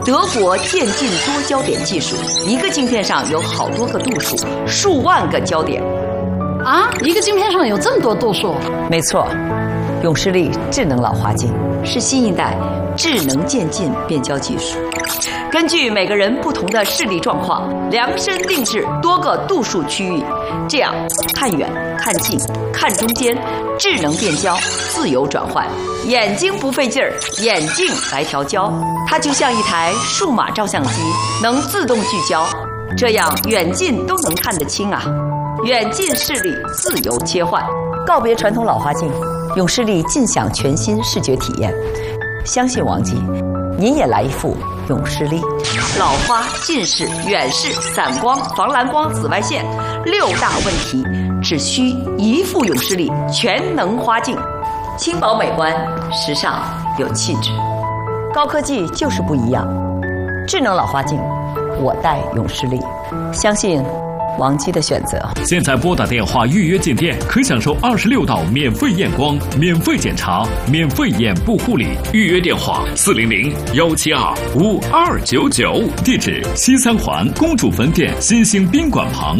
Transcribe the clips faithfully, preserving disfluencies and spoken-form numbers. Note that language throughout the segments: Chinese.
德国渐进多焦点技术，一个镜片上有好多个度数，数万个焦点。 啊，一个镜片上有这么多度数？ 没错，永视力智能老花镜是新一代智能渐进变焦技术，根据每个人不同的视力状况，量身定制多个度数区域，这样看远、看近、看中间，智能变焦，自由转换，眼睛不费劲儿，眼镜来调焦，它就像一台数码照相机，能自动聚焦，这样远近都能看得清啊。远近视力自由切换，告别传统老花镜，永视力尽享全新视觉体验。相信王姬，您也来一副永视力。老花、近视、远视、散光、防蓝光、紫外线六大问题，只需一副永视力全能花镜，轻薄美观，时尚有气质。高科技就是不一样，智能老花镜，我戴永视力，相信王姬的选择。 现在拨打电话预约进店，可享受二十六道免费验光、免费检查、免费眼部护理。预约电话：四零零幺七二五二九九，地址西三环公主坟店新兴宾馆旁。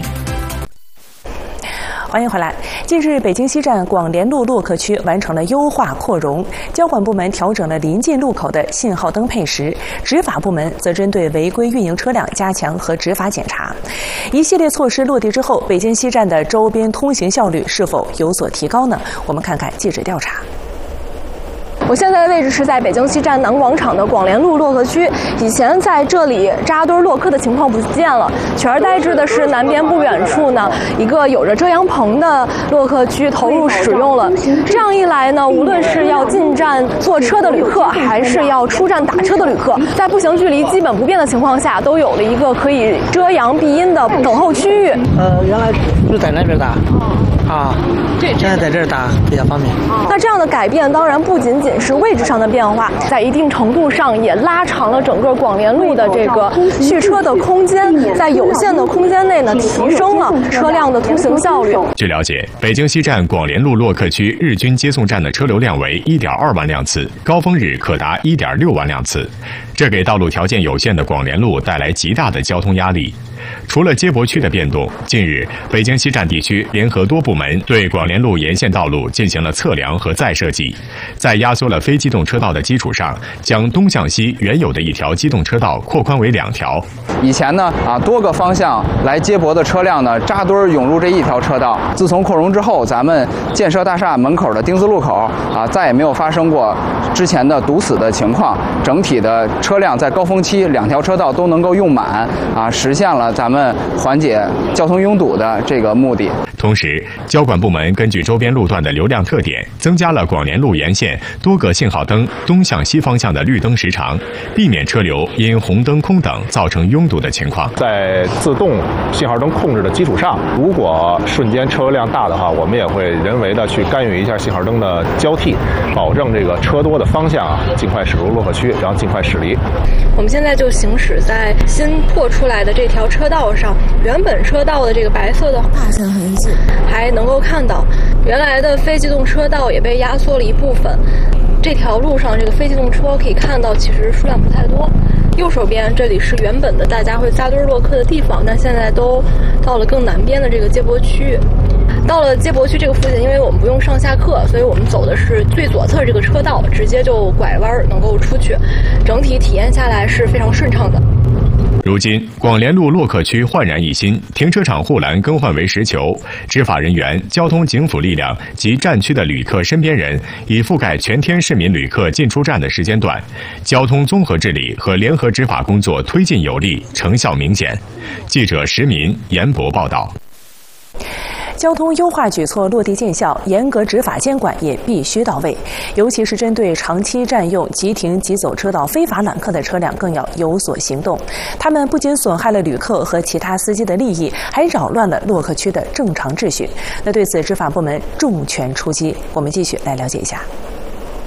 欢迎回来。近日，北京西站广联路洛克区完成了优化扩容，交管部门调整了临近路口的信号灯配时，执法部门则针对违规运营车辆加强和执法检查。一系列措施落地之后，北京西站的周边通行效率是否有所提高呢？我们看看记者调查。 我现在的位置是在北京西站南广场的广联路洛克区。以前在这里扎堆落客的情况不见了，取而代之的是南边不远处呢一个有着遮阳棚的洛克区投入使用了。这样一来呢，无论是要进站坐车的旅客，还是要出站打车的旅客，在步行距离基本不变的情况下，都有了一个可以遮阳避阴的等候区域。 呃，原来就在那边打。啊，现在在这儿打比较方便。 那这样的改变当然不仅仅是位置上的变化，在一定程度上也拉长了整个广联路的这个续车的空间，在有限的空间内呢，提升了车辆的通行效率。 据了解，北京西站广联路洛克区日均接送站的车流量为 一点二万辆次，高峰日可达 一点六万辆次，这给道路条件有限的广联路带来极大的交通压力。除了接驳区的变动，近日北京西站地区联合多部门对广联路沿线道路进行了测量和再设计，在压缩了非机动车道的基础上，将东向西原有的一条机动车道扩宽为两条。 以前呢，啊多个方向来接驳的车辆呢扎堆涌入这一条车道。自从扩容之后，咱们建设大厦门口的丁字路口啊再也没有发生过之前的堵死的情况，整体的车辆在高峰期两条车道都能够用满，啊实现了咱们缓解交通拥堵的这个目的。 同时，交管部门根据周边路段的流量特点，增加了广联路沿线多个信号灯东向西方向的绿灯时长，避免车流因红灯空等造成拥堵的情况。 在自动信号灯控制的基础上，如果瞬间车流量大的话，我们也会人为的去干预一下信号灯的交替，保证这个车多的方向啊尽快驶入洛克区，然后尽快驶离。 我们现在就行驶在新拓出来的这条车道上，原本车道的这个白色的划线痕迹还能够看到，原来的非机动车道也被压缩了一部分。这条路上这个非机动车可以看到其实数量不太多。右手边这里是原本的大家会扎堆落客的地方，但现在都到了更南边的这个接驳区域。到了接驳区这个附近，因为我们不用上下客，所以我们走的是最左侧这个车道，直接就拐弯能够出去，整体体验下来是非常顺畅的。 如今，广联路洛克区焕然一新，停车场护栏更换为实球，执法人员、交通警辅力量及站区的旅客身边人，已覆盖全天市民旅客进出站的时间段，交通综合治理和联合执法工作推进有力，成效明显。记者石民、严博报道。 交通优化举措落地见效，严格执法监管也必须到位，尤其是针对长期占用急停急走车道非法揽客的车辆，更要有所行动。他们不仅损害了旅客和其他司机的利益，还扰乱了洛克区的正常秩序。那对此，执法部门重拳出击。我们继续来了解一下。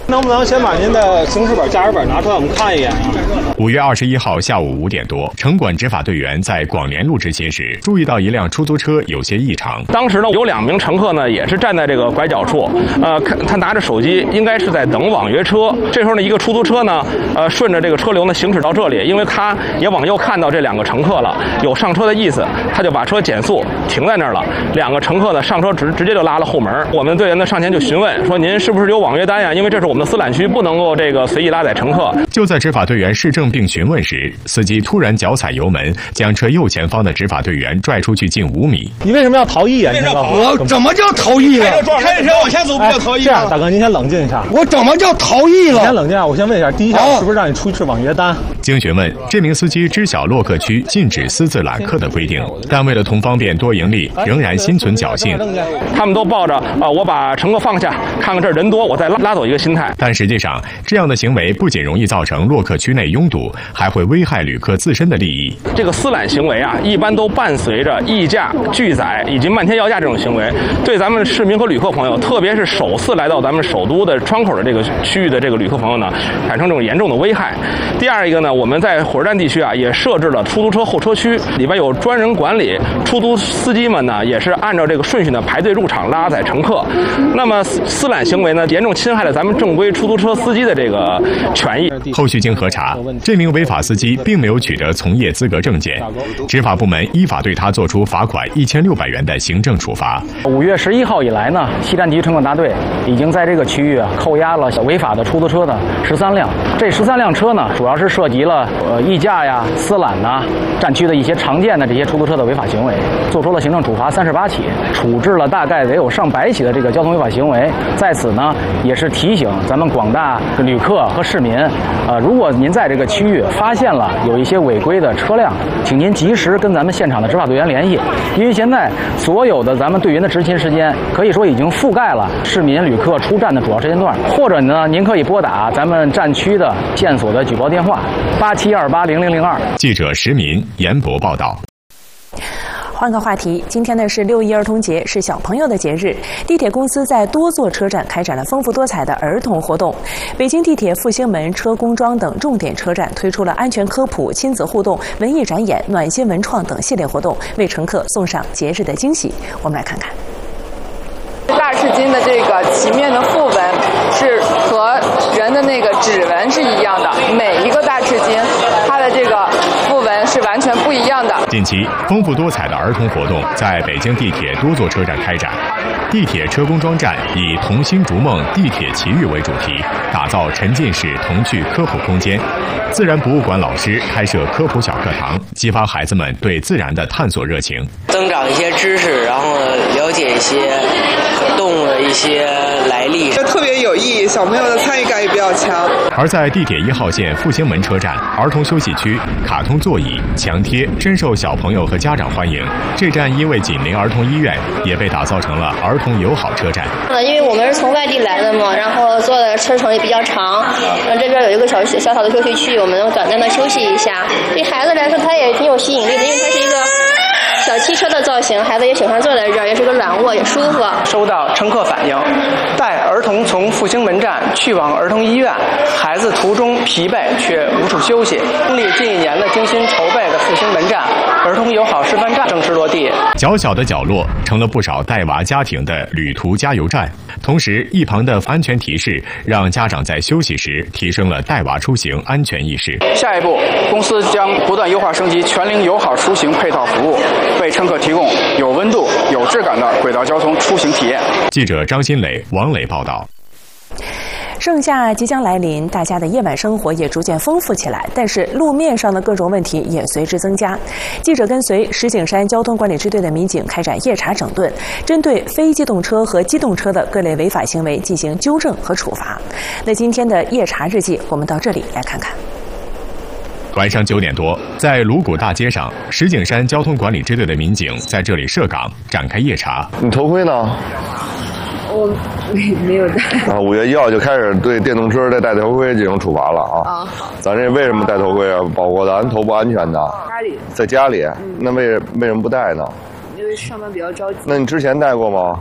能不能先把您的行驶本、驾驶本拿出来，我们看一眼啊？ 五月二十一号下午五点多，城管执法队员在广联路执勤时，注意到一辆出租车有些异常。 当时呢，有两名乘客呢，也是站在这个拐角处，呃，他拿着手机，应该是在等网约车。这时候呢，一个出租车呢，呃，顺着这个车流呢行驶到这里，因为他也往右看到这两个乘客了，有上车的意思，他就把车减速停在那儿了。两个乘客呢上车直直接就拉了后门。我们队员呢上前就询问说：“您是不是有网约单呀？因为这是我们的私揽区，不能够这个随意拉载乘客。” 就在执法队员市政并询问时，司机突然脚踩油门，将车右前方的执法队员拽出去近五米。 你为什么要逃逸啊？ 我怎么叫逃逸了？ 开着车往前走不叫逃逸。这样，大哥，您先冷静一下。 我怎么叫逃逸了？ 你先冷静一下，我先问一下，第一条是不是让你出示网约单？ 经询问，这名司机知晓洛克区禁止私自揽客的规定，但为了图方便多盈利，仍然心存侥幸。 他们都抱着啊、呃，我把乘客放下，看看这儿人多，我再拉拉走一个心态。 但实际上，这样的行为不仅容易造成洛克区内拥堵，还会危害旅客自身的利益。 这个私揽行为啊，一般都伴随着溢价、拒载以及漫天要价这种行为，对咱们市民和旅客朋友，特别是首次来到咱们首都的窗口的这个区域的这个旅客朋友呢，产生这种严重的危害。第二一个呢，我们在火车站地区啊，也设置了出租车候车区，里边有专人管理，出租司机们呢，也是按照这个顺序呢排队入场拉载乘客。那么私揽行为呢，严重侵害了咱们正规出租车司机的这个权益。 后续经核查，这名违法司机并没有取得从业资格证件，执法部门依法对他作出罚款一千六百元的行政处罚。 五月十一号以来呢，西站地区城管大队已经在这个区域啊扣押了违法的出租车的十三辆。这十三辆车呢，主要是涉及了呃溢价呀、私揽呐、站区的一些常见的这些出租车的违法行为，做出了行政处罚三十八起，处置了大概得有上百起的这个交通违法行为。在此呢，也是提醒咱们广大旅客和市民，呃，如果您在这个区域发现了有一些违规的车辆，请您及时跟咱们现场的执法队员联系，因为现在所有的咱们队员的执勤时间可以说已经覆盖了市民旅客出站的主要时间段，或者呢，您可以拨打咱们站区的线索的举报电话八七二八零零零二。 记者石民严博报道。 换个话题，今天呢是六一儿童节，是小朋友的节日。地铁公司在多座车站开展了丰富多彩的儿童活动。北京地铁复兴门、车公庄等重点车站推出了安全科普、亲子互动、文艺展演、暖心文创等系列活动，为乘客送上节日的惊喜。我们来看看。 大赤金的这个旗面的副纹是和人的那个指纹是一样的，每一个大赤金它的这个副纹是完全不一样的。 近期，丰富多彩的儿童活动在北京地铁多座车站开展。地铁车公庄站以童心逐梦地铁奇遇为主题，打造沉浸式童趣科普空间。自然博物馆老师开设科普小课堂，激发孩子们对自然的探索热情， 增长一些知识，然后了解一些动物的一些来历， 特别有意义，小朋友的参与感也比较强。 而在地铁一号线复兴门车站，儿童休息区卡通座椅、墙贴深受小朋友和家长欢迎。这站因为紧邻儿童医院，也被打造成了儿童友好车站。 呃，因为我们是从外地来的嘛，然后坐的车程也比较长，嗯，这边有一个小小小的休息区，我们短暂的休息一下。对孩子来说，它也挺有吸引力的，因为它是一个小汽车的造型，孩子也喜欢坐在这儿，也是个软卧，也舒服。 收到乘客反映，带儿童从复兴门站去往儿童医院，孩子途中疲惫却无处休息。经历近一年的精心筹备的复兴门站儿童友好示范站正式落地。 小小的角落成了不少带娃家庭的旅途加油站，同时一旁的安全提示让家长在休息时提升了带娃出行安全意识。 下一步，公司将不断优化升级全龄友好出行配套服务，为乘客提供有温度、有质感的轨道交通出行体验。 记者张新磊、王磊报道。 盛夏即将来临，大家的夜晚生活也逐渐丰富起来，但是路面上的各种问题也随之增加。记者跟随石景山交通管理支队的民警开展夜查整顿，针对非机动车和机动车的各类违法行为进行纠正和处罚。那今天的夜查日记，我们到这里来看看。 晚上九点多，在鲁谷大街上，石景山交通管理支队的民警在这里设岗，展开夜查。 你头盔呢？ 我没没有戴。 啊，五月一号就开始对电动车的戴头盔进行处罚了啊！啊，咱这为什么戴头盔啊？保护咱头部安全的。 家里。 在家里，嗯、那为为什么不戴呢？ 因为上班比较着急。 那你之前戴过吗？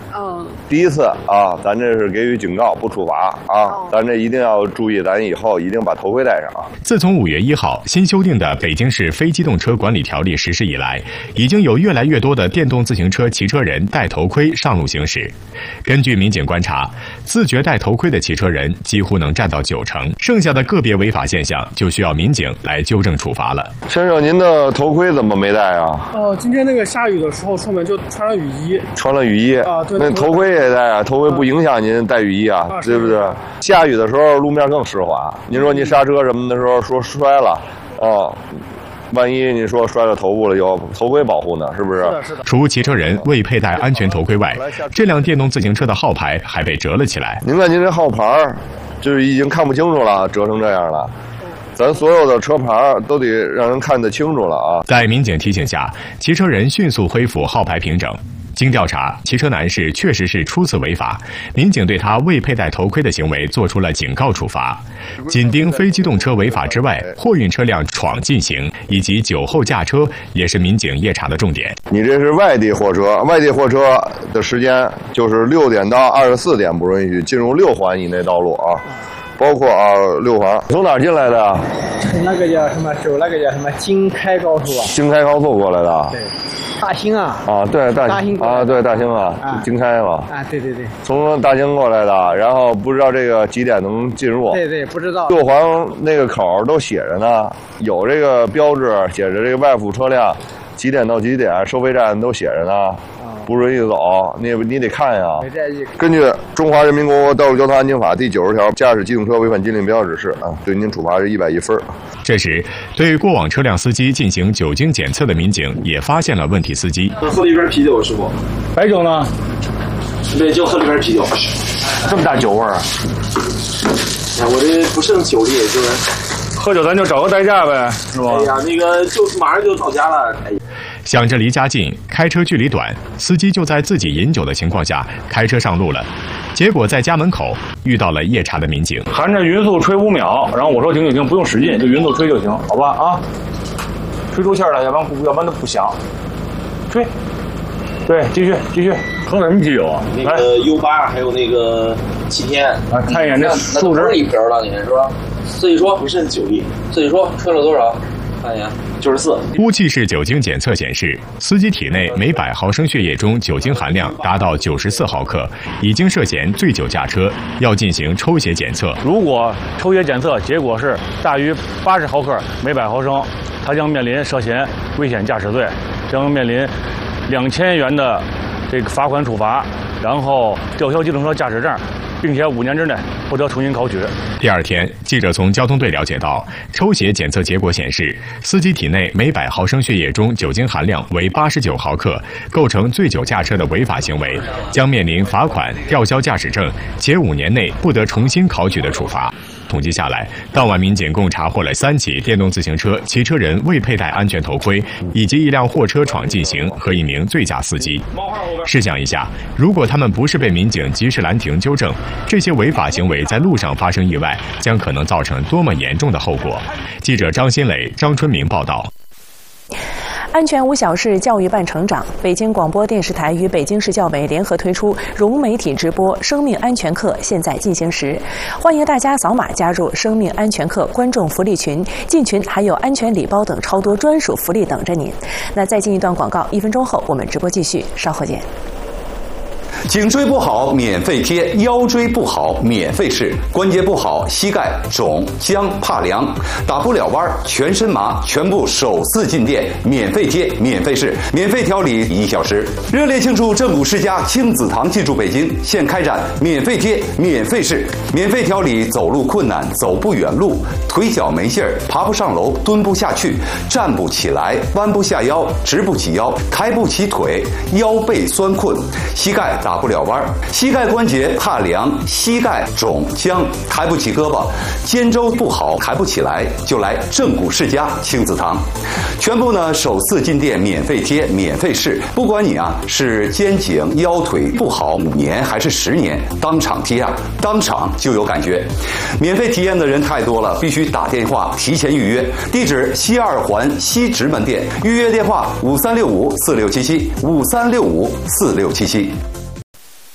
嗯。 第一次啊，咱这是给予警告，不处罚啊。哦、咱这一定要注意，咱以后一定把头盔戴上啊。 自从五月一号新修订的《北京市非机动车管理条例》实施以来，已经有越来越多的电动自行车骑车人戴头盔上路行驶。根据民警观察，自觉戴头盔的骑车人几乎能占到九成，剩下的个别违法现象就需要民警来纠正处罚了。 先生，您的头盔怎么没戴啊？ 哦、呃，今天那个下雨的时候出门就穿了雨衣。 穿了雨衣啊，对。 那头盔也戴啊，头盔不影响您戴雨衣啊，啊对不对？下雨的时候路面更湿滑，您说你刹车什么的时候说摔了，哦。万一你说摔到头部了，有头盔保护呢，是不是？ 是的，是的。 除骑车人未佩戴安全头盔外，这辆电动自行车的号牌还被折了起来。 您看您这号牌，就是已经看不清楚了，折成这样了。咱所有的车牌都得让人看得清楚了啊！ 在民警提醒下，骑车人迅速恢复号牌平整。经调查，骑车男士确实是初次违法，民警对他未佩戴头盔的行为作出了警告处罚。紧盯非机动车违法之外，货运车辆闯进行以及酒后驾车也是民警夜查的重点。 你这是外地货车，外地货车的时间就是六点到二十四点不允许进入六环以内道路啊。包括啊六环，从哪儿进来的啊？ 从那个叫什么走那个叫什么京开高速啊？ 京开高速过来的。 对，大兴啊。 啊，对大大兴啊，对大兴啊，啊京开嘛。 啊，对对对。 从大兴过来的，然后不知道这个几点能进入？ 对对，不知道。 六环那个口都写着呢，有这个标志，写着这个外附车辆几点到几点，收费站都写着呢。不允许走，你你得看呀。根据《中华人民共和国道路交通安全法》第九十条，驾驶机动车违反禁令标志指示啊，对您处罚是一百一分。 这时，对过往车辆司机进行酒精检测的民警也发现了问题司机。 喝了一瓶啤酒，师傅。 白酒呢？ 对，就喝了一瓶啤酒。 这么大酒味儿啊！ 哎，我这不胜酒力，就是喝酒咱就找个代驾呗，是吧？ 哎呀，那个就马上就到家了。哎。 想着离家近，开车距离短，司机就在自己饮酒的情况下开车上路了。结果在家门口遇到了夜查的民警， 含着匀速吹五秒，然后我说停就停，不用使劲，就匀速吹就行，好吧啊？吹出气儿来，要不然要不然它不响。吹，对，继续继续。喝什么啤酒啊？ 那个 U 八还有那个七天。 啊，看一眼这数值。 一瓶了，你是吧？自己说不是酒力，自己说吹了多少？看一眼。九十四。 呼气式酒精检测显示，司机体内每百毫升血液中酒精含量达到九十四毫克，已经涉嫌醉酒驾车，要进行抽血检测。 如果抽血检测结果是大于八十毫克每百毫升，他将面临涉嫌危险驾驶罪，将面临两千元的这个罚款处罚，然后吊销机动车驾驶证，并且五年之内不得重新考取。 第二天，记者从交通队了解到，抽血检测结果显示，司机体内每百毫升血液中酒精含量为八十九毫克，构成醉酒驾车的违法行为，将面临罚款、吊销驾驶证，且五年内不得重新考取的处罚。统计下来，当晚民警共查获了三起电动自行车骑车人未佩戴安全头盔，以及一辆货车闯进行和一名醉驾司机。试想一下，如果他们不是被民警及时拦停纠正，这些违法行为在路上发生意外，将可能造成多么严重的后果。记者张新磊、张春明报道。 安全无小事，教育伴成长。北京广播电视台与北京市教委联合推出融媒体直播生命安全课，现在进行时，欢迎大家扫码加入生命安全课观众福利群，进群还有安全礼包等超多专属福利等着您。那再进一段广告，一分钟后我们直播继续，稍后见。 颈椎不好免费贴，腰椎不好免费试，关节不好膝盖肿僵怕凉打不了弯全身麻，全部首次进店免费贴免费试，免费调理一小时。热烈庆祝正骨世家亲子堂进驻北京，现开展免费贴免费试，免费调理走路困难走不远路，腿脚没劲儿爬不上楼蹲不下去站不起来弯不下腰直不起腰抬不起腿腰背酸困膝盖打不了弯，膝盖关节怕凉，膝盖肿僵，抬不起胳膊，肩周不好抬不起来，就来正骨世家亲子堂。全部呢首次进店免费贴免费试，不管你啊是肩颈腰腿不好五年还是十年，当场贴啊，当场就有感觉。免费体验的人太多了，必须打电话提前预约。地址西二环西直门店，预约电话五三六五四六七七五三六五四六七七。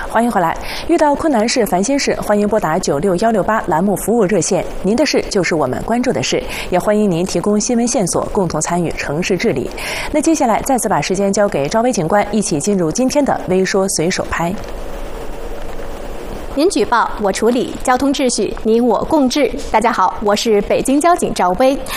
欢迎回来。遇到困难事、烦心事，欢迎拨打九六幺六八栏目服务热线。您的事就是我们关注的事，也欢迎您提供新闻线索，共同参与城市治理。那接下来再次把时间交给赵薇警官，一起进入今天的微说随手拍。 您举报，我处理，交通秩序你我共治。大家好，我是北京交警赵薇。